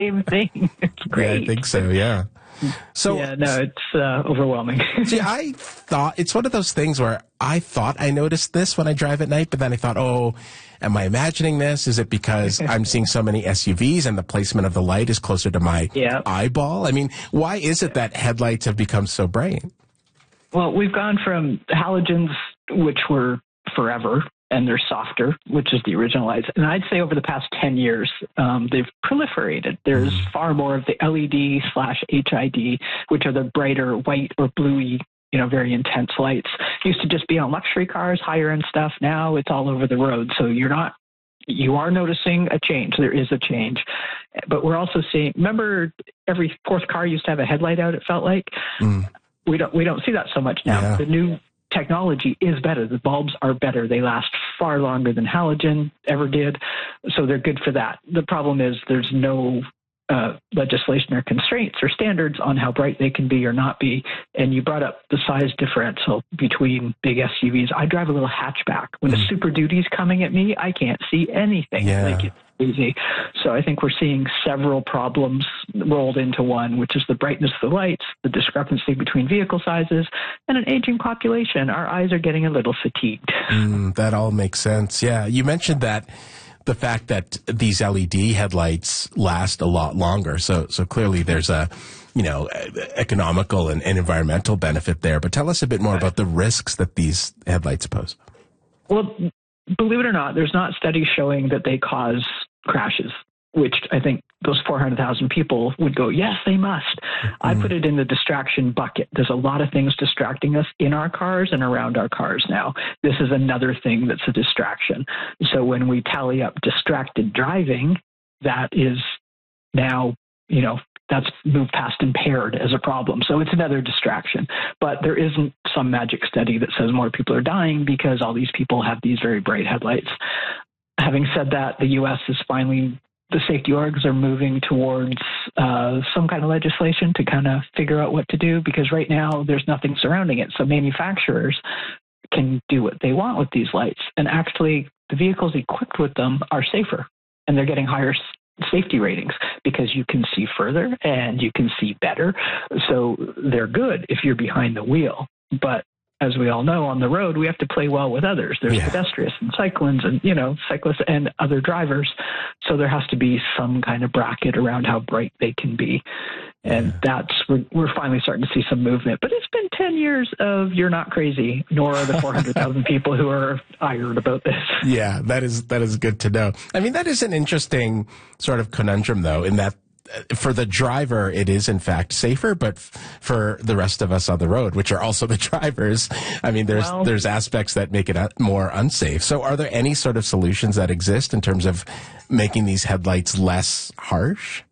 same thing. It's great. Yeah, I think so, yeah. So yeah, no, it's overwhelming. See, I thought it's one of those things where I thought I noticed this when I drive at night, but then I thought, oh, am I imagining this? Is it because I'm seeing so many SUVs and the placement of the light is closer to my eyeball? I mean, why is it that headlights have become so bright? Well, we've gone from halogens, which were forever, and they're softer, which is the original lights. And I'd say over the past 10 years, they've proliferated. There's far more of the LED/HID, which are the brighter white or bluey, very intense lights. Used to just be on luxury cars, higher end stuff. Now it's all over the road. So you are noticing a change. There is a change. But we're also seeing, remember every fourth car used to have a headlight out, it felt like? We don't see that so much now. Yeah. The new technology is better. The bulbs are better. They last far longer than halogen ever did. So they're good for that. The problem is there's no legislation or constraints or standards on how bright they can be or not be. And you brought up the size differential between big SUVs. I drive a little hatchback. When a Super Duty's coming at me, I can't see anything. Yeah. Like it's easy. So I think we're seeing several problems rolled into one, which is the brightness of the lights, the discrepancy between vehicle sizes, and an aging population. Our eyes are getting a little fatigued. That all makes sense. Yeah. You mentioned that the fact that these LED headlights last a lot longer. So clearly there's a, economical and environmental benefit there. But tell us a bit more about the risks that these headlights pose. Well, believe it or not, there's not studies showing that they cause crashes, which I think those 400,000 people would go, yes, they must. I put it in the distraction bucket. There's a lot of things distracting us in our cars and around our cars now. This is another thing that's a distraction. So when we tally up distracted driving, that is now, that's moved past impaired as a problem. So it's another distraction. But there isn't some magic study that says more people are dying because all these people have these very bright headlights. Having said that, the U.S. is finally, the safety orgs are moving towards some kind of legislation to kind of figure out what to do, because right now there's nothing surrounding it. So manufacturers can do what they want with these lights. And actually, the vehicles equipped with them are safer, and they're getting higher safety ratings because you can see further and you can see better. So they're good if you're behind the wheel. But as we all know, on the road, we have to play well with others. There's pedestrians and cyclists and, cyclists and other drivers. So there has to be some kind of bracket around how bright they can be. And we're finally starting to see some movement. But it's been 10 years of you're not crazy, nor are the 400,000 people who are ironed about this. Yeah, that is good to know. I mean, that is an interesting sort of conundrum, though, in that for the driver, it is in fact safer, but for the rest of us on the road, which are also the drivers, I mean, there's aspects that make it more unsafe. So are there any sort of solutions that exist in terms of making these headlights less harsh?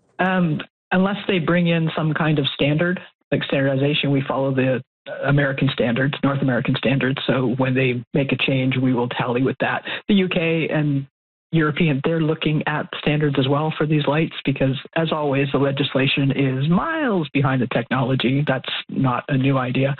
Unless they bring in some kind of standard, like standardization, we follow the American standards, North American standards. So when they make a change, we will tally with that. The UK and European, they're looking at standards as well for these lights because, as always, the legislation is miles behind the technology. That's not a new idea.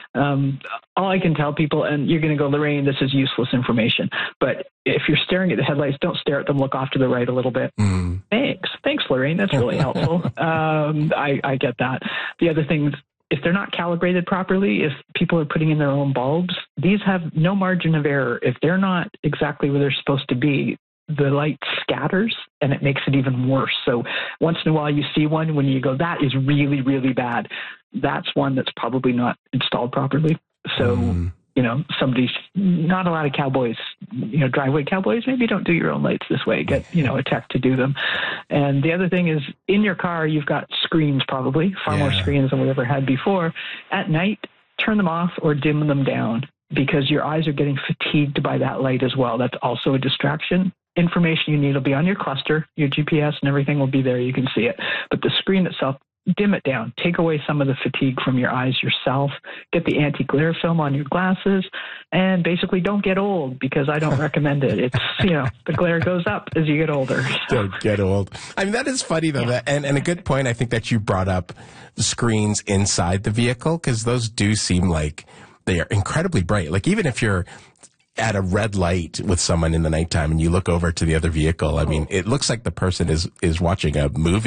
All I can tell people, and you're going to go, Lorraine, this is useless information, but if you're staring at the headlights, don't stare at them, look off to the right a little bit. Thanks, Lorraine. That's really helpful. I get that. The other thing, if they're not calibrated properly, if people are putting in their own bulbs, these have no margin of error. If they're not exactly where they're supposed to be, the light scatters and it makes it even worse. So once in a while you see one when you go, that is really, really bad. That's one that's probably not installed properly. So, somebody's, not a lot of cowboys, driveway cowboys, maybe don't do your own lights this way. Get, a tech to do them. And the other thing is in your car, you've got screens probably, far more screens than we ever had before. At night, turn them off or dim them down because your eyes are getting fatigued by that light as well. That's also a distraction. Information you need will be on your cluster, your GPS and everything will be there. You can see it. But the screen itself, dim it down. Take away some of the fatigue from your eyes yourself. Get the anti-glare film on your glasses. And basically don't get old because I don't recommend it. It's, the glare goes up as you get older. Don't get old. I mean, that is funny, though. Yeah. And a good point, I think, that you brought up the screens inside the vehicle because those do seem like they are incredibly bright. Like even if you're at a red light with someone in the nighttime and you look over to the other vehicle, I mean, it looks like the person is watching a movie.